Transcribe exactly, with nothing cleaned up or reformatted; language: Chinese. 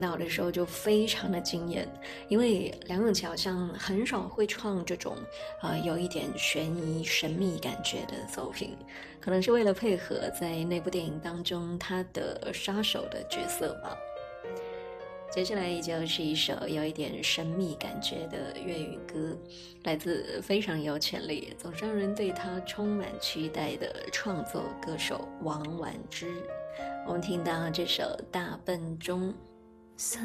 到的时候就非常的惊艳，因为梁咏琪好像很少会创这种呃有一点悬疑神秘感觉的作品，可能是为了配合在那部电影当中他的杀手的角色吧。接下来也就是一首有一点神秘感觉的粤语歌，来自非常有潜力总是让人对他充满期待的创作歌手王菀之。我们听到这首《大笨钟》。